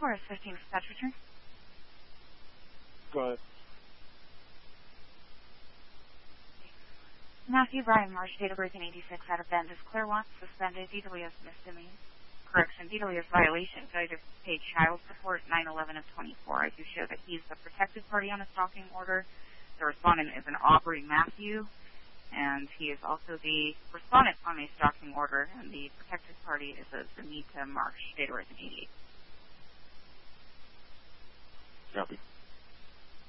Taurus 15 dispatch return. Go ahead. Matthew Brian Marsh, date of birth in 86, out of Bend, is Claremont, suspended, DWS misdemeanor. Correction, DWS violation, failure to pay child support, 9/11 of 24. I do show that he's the protected party on a stalking order. The respondent is an Aubrey Matthew, and he is also the respondent on a stalking order, and the protected party is a Zanita Marsh, date of birth in 88. Copy.